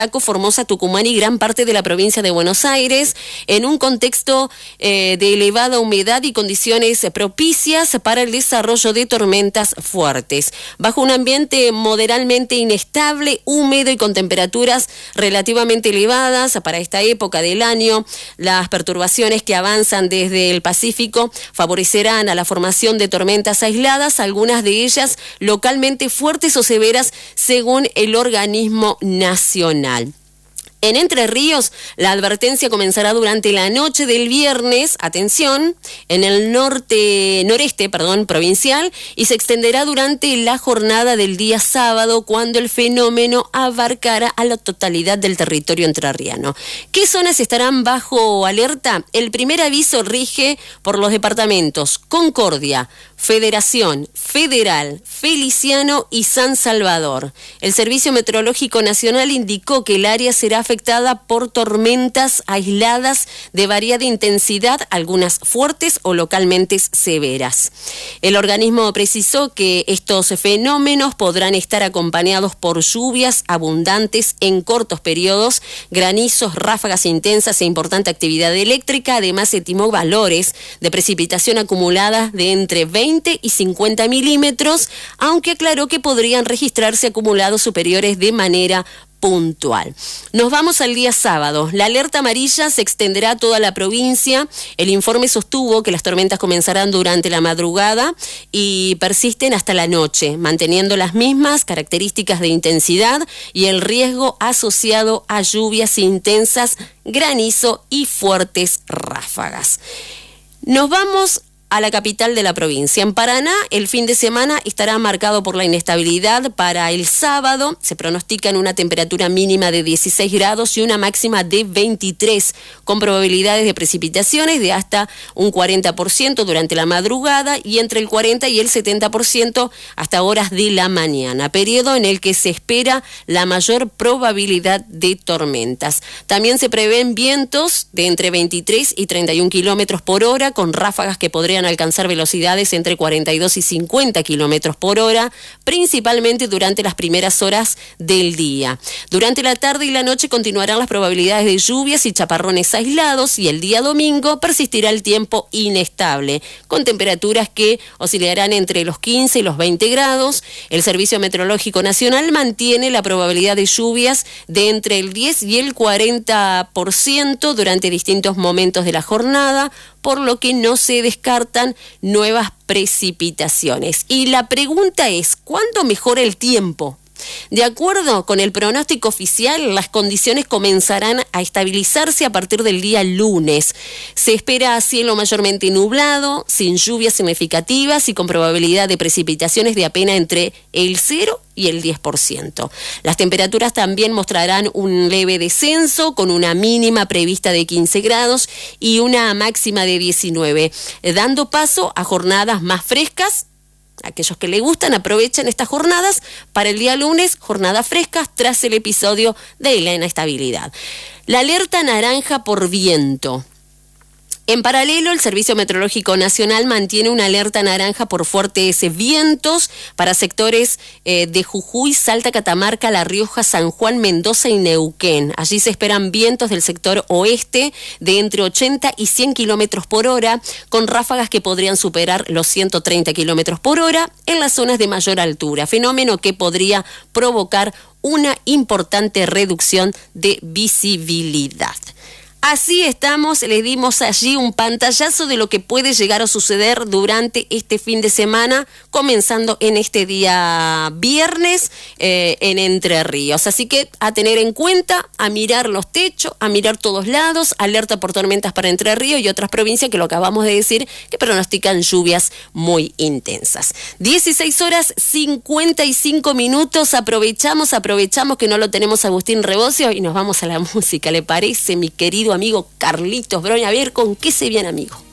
Formosa, Tucumán y gran parte de la provincia de Buenos Aires, en un contexto de elevada humedad y condiciones propicias para el desarrollo de tormentas fuertes. Bajo un ambiente moderadamente inestable, húmedo y con temperaturas relativamente elevadas para esta época del año, las perturbaciones que avanzan desde el Pacífico favorecerán a la formación de tormentas aisladas, algunas de ellas localmente fuertes o severas según el organismo nacional. En Entre Ríos, la advertencia comenzará durante la noche del viernes, atención, en el noreste provincial, y se extenderá durante la jornada del día sábado, cuando el fenómeno abarcará a la totalidad del territorio entrerriano. ¿Qué zonas estarán bajo alerta? El primer aviso rige por los departamentos Concordia, Federación, Federal, Feliciano y San Salvador. El Servicio Meteorológico Nacional indicó que el área será afectada por tormentas aisladas de variada intensidad, algunas fuertes o localmente severas. El organismo precisó que estos fenómenos podrán estar acompañados por lluvias abundantes en cortos periodos, granizos, ráfagas intensas e importante actividad eléctrica. Además, estimó valores de precipitación acumuladas de entre 20 y 50 milímetros, aunque aclaró que podrían registrarse acumulados superiores de manera puntual. Nos vamos al día sábado. La alerta amarilla se extenderá a toda la provincia. El informe sostuvo que las tormentas comenzarán durante la madrugada y persisten hasta la noche, manteniendo las mismas características de intensidad y el riesgo asociado a lluvias intensas, granizo y fuertes ráfagas. Nos vamos a la capital de la provincia. En Paraná, el fin de semana estará marcado por la inestabilidad. Para el sábado se pronostican una temperatura mínima de 16 grados y una máxima de 23, con probabilidades de precipitaciones de hasta un 40% durante la madrugada y entre el 40 y el 70% hasta horas de la mañana, periodo en el que se espera la mayor probabilidad de tormentas. También se prevén vientos de entre 23 y 31 kilómetros por hora, con ráfagas que podrían alcanzar velocidades entre 42 y 50 kilómetros por hora, principalmente durante las primeras horas del día. Durante la tarde y la noche continuarán las probabilidades de lluvias y chaparrones aislados, y el día domingo persistirá el tiempo inestable, con temperaturas que oscilarán entre los 15 y los 20 grados. El Servicio Meteorológico Nacional mantiene la probabilidad de lluvias de entre el 10 y el 40% durante distintos momentos de la jornada, por lo que no se descartan nuevas precipitaciones. Y la pregunta es, ¿cuándo mejora el tiempo? De acuerdo con el pronóstico oficial, las condiciones comenzarán a estabilizarse a partir del día lunes. Se espera cielo mayormente nublado, sin lluvias significativas y con probabilidad de precipitaciones de apenas entre el 0 y el 10%. Las temperaturas también mostrarán un leve descenso, con una mínima prevista de 15 grados y una máxima de 19, dando paso a jornadas más frescas. Aquellos que le gustan aprovechan estas jornadas para el día lunes, jornadas frescas tras el episodio de la inestabilidad. La alerta naranja por viento. En paralelo, el Servicio Meteorológico Nacional mantiene una alerta naranja por fuertes vientos para sectores de Jujuy, Salta, Catamarca, La Rioja, San Juan, Mendoza y Neuquén. Allí se esperan vientos del sector oeste de entre 80 y 100 kilómetros por hora, con ráfagas que podrían superar los 130 kilómetros por hora en las zonas de mayor altura, fenómeno que podría provocar una importante reducción de visibilidad. Así estamos, les dimos allí un pantallazo de lo que puede llegar a suceder durante este fin de semana, comenzando en este día viernes en Entre Ríos. Así que a tener en cuenta, a mirar los techos, a mirar todos lados, alerta por tormentas para Entre Ríos y otras provincias que lo acabamos de decir, que pronostican lluvias muy intensas. 16:55, aprovechamos que no lo tenemos a Agustín Rebocio y nos vamos a la música, ¿le parece, mi querido amigo Carlitos Broña? A ver con qué se viene, amigo.